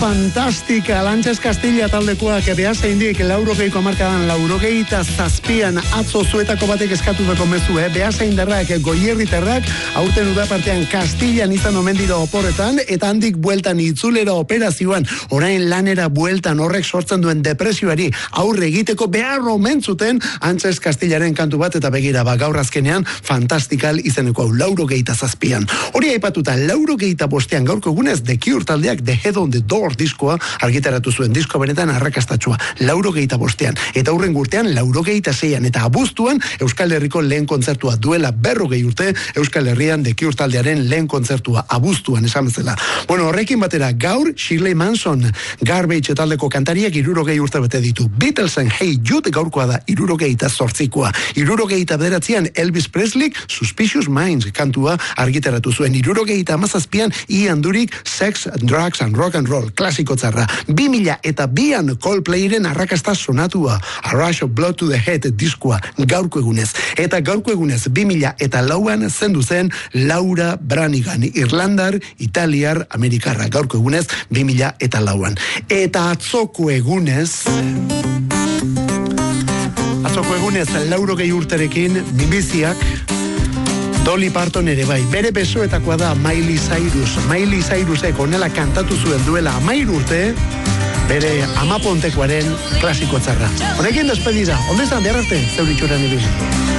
fantástica, Lanches Castilla taldekoak behasa indik, 80ko hamarkadan, 87an atzo zuetako batek eskatu beko mezue, behasa indarrak, goierriterrak, aurten udapartean Kastillan izan omendido oporretan, eta handik bueltan itzulera operazioan, orain lanera bueltan horrek sortzen duen depresioari aurre egiteko behar omentzuten Lanches Castillaren kantu bat, eta begira, gaur azkenean, fantastikal izeneko 87an. Hori aipatuta, 85 gaurko egunez, The Cure taldeak The Head on the Door diskoa argitaratu zuen, disko benetan arrakastatsua, 85an, eta hurren urtean 86an, eta abuztuan Euskal Herriko lehen kontzertua duela 40 urte, Euskal Herrian The Cure taldearen lehen kontzertua abuztuan esan bezala. Bueno, horrekin batera, gaur Shirley Manson, Garbage taldeko kantariak 60 urte bete ditu. Beatlesen Hey Jude gaurkoa da 68koa. 69an Elvis Presley Suspicious Minds kantua argitaratu zuen. 77an Ian Durik Sex, Drugs and Rock and Roll klasiko tzarra. 2002an Coldplayren arrakasta sonatua A Rush of Blood to the Head diskoa gaurko egunez. Eta gaurko egunez 2004an zendu zen Laura Branigan, Irlandar, Italiar, Amerikarra. Gaurko egunez 2004an. Eta atzoko egunez 80 urterekin minbiziak Dolly Parton ere bai, bere besoetakoa da Miley Cyrus. Miley Cyrusek onela kantatu zuen duela 13 urte, bere amapontekoaren klasiko tzarra. Honekin despedida, onde izan behar arte, zeuritxuran ibili.